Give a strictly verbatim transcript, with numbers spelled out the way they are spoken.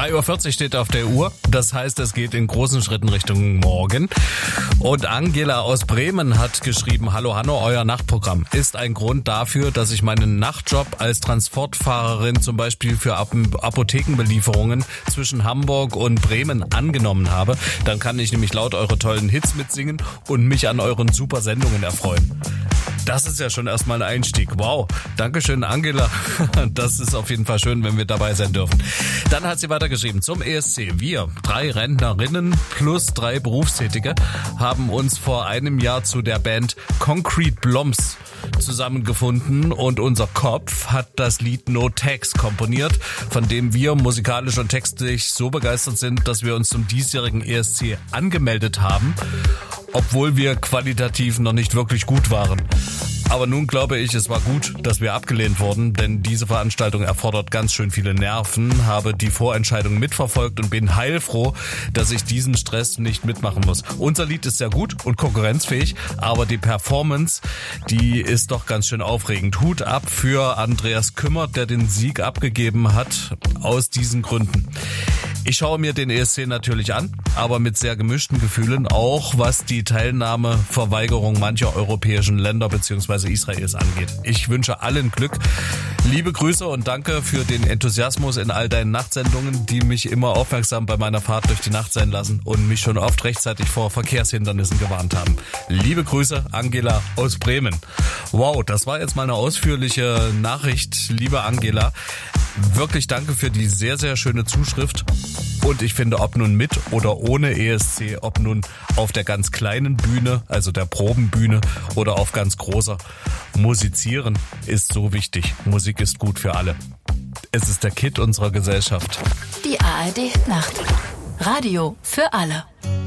drei Uhr vierzig steht auf der Uhr. Das heißt, es geht in großen Schritten Richtung Morgen. Und Angela aus Bremen hat geschrieben, hallo Hanno, euer Nachtprogramm ist ein Grund dafür, dass ich meinen Nachtjob als Transportfahrerin zum Beispiel für Apothekenbelieferungen zwischen Hamburg und Bremen angenommen habe. Dann kann ich nämlich laut eure tollen Hits mitsingen und mich an euren super Sendungen erfreuen. Das ist ja schon erstmal ein Einstieg. Wow, Dankeschön Angela. Das ist auf jeden Fall schön, wenn wir dabei sein dürfen. Dann hat sie weitergeschrieben, zum E S C. Wir, drei Rentnerinnen plus drei Berufstätige, haben uns vor einem Jahr zu der Band Concrete Bloms zusammengefunden und unser Kopf hat das Lied No Tax komponiert, von dem wir musikalisch und textlich so begeistert sind, dass wir uns zum diesjährigen E S C angemeldet haben, obwohl wir qualitativ noch nicht wirklich gut waren. Aber nun glaube ich, es war gut, dass wir abgelehnt wurden, denn diese Veranstaltung erfordert ganz schön viele Nerven, habe die Vorentscheidung mitverfolgt und bin heilfroh, dass ich diesen Stress nicht mitmachen muss. Unser Lied ist sehr gut und konkurrenzfähig, aber die Performance, die ist doch ganz schön aufregend. Hut ab für Andreas Kümmert, der den Sieg abgegeben hat, aus diesen Gründen. Ich schaue mir den E S C natürlich an, aber mit sehr gemischten Gefühlen, auch was die Teilnahmeverweigerung mancher europäischen Länder bzw. Israels angeht. Ich wünsche allen Glück. Liebe Grüße und danke für den Enthusiasmus in all deinen Nachtsendungen, die mich immer aufmerksam bei meiner Fahrt durch die Nacht sein lassen und mich schon oft rechtzeitig vor Verkehrshindernissen gewarnt haben. Liebe Grüße, Angela aus Bremen. Wow, das war jetzt mal eine ausführliche Nachricht, liebe Angela. Wirklich danke für die sehr, sehr schöne Zuschrift. Und ich finde, ob nun mit oder ohne E S C, ob nun auf der ganz kleinen Bühne, also der Probenbühne, oder auf ganz großer, musizieren ist so wichtig. Musik ist gut für alle. Es ist der Kitt unserer Gesellschaft. Die A R D Nacht. Radio für alle.